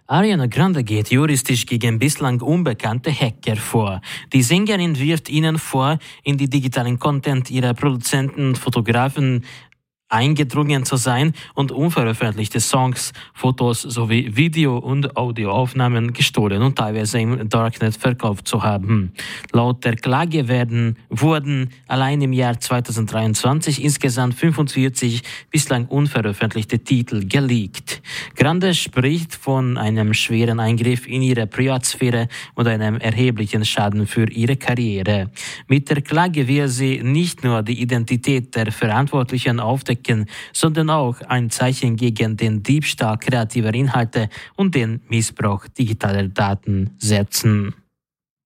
Ariana Grande geht juristisch gegen bislang unbekannte Hacker vor. Die Sängerin wirft ihnen vor, in die digitalen Content ihrer Produzenten, Fotografen eingedrungen zu sein und unveröffentlichte Songs, Fotos sowie Video- und Audioaufnahmen gestohlen und teilweise im Darknet verkauft zu haben. Laut der Klage wurden allein im Jahr 2023 insgesamt 45 bislang unveröffentlichte Titel geleakt. Grande spricht von einem schweren Eingriff in ihre Privatsphäre und einem erheblichen Schaden für ihre Karriere. Mit der Klage will sie nicht nur die Identität der Verantwortlichen aufdecken, sondern auch ein Zeichen gegen den Diebstahl kreativer Inhalte und den Missbrauch digitaler Daten setzen.